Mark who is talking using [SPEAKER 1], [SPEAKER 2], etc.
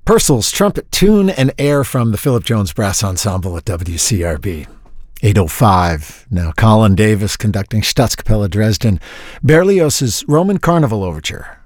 [SPEAKER 1] Purcell's trumpet tune and air from the Philip Jones Brass Ensemble at WCRB. 8:05. Now Colin Davis conducting Staatskapelle Dresden, Berlioz's Roman Carnival Overture.